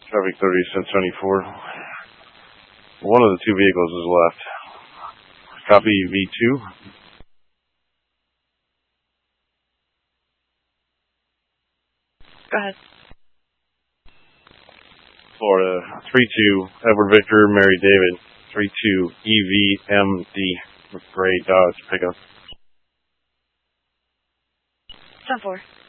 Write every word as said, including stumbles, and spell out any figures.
Traffic thirty, seventy-four. One of the two vehicles is left. Copy V two. Go ahead. Florida, three two, Edward Victor, Mary David, three two, E V M D, Gray Dodge pickup. ten four.